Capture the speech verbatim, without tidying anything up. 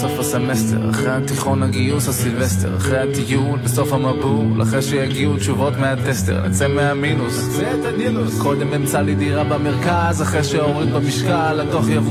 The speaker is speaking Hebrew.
סוף הסמסטר, אחרי התיכון הגיוס הסילבסטר, אחרי הטיול בסוף המבול, אחרי שיגיעו תשובות מהטסטר, נצא מהמינוס, נצא את הנילוס. קודם אמצא לי דירה במרכז, אחרי שהוריד במשקל, לתוך יבוא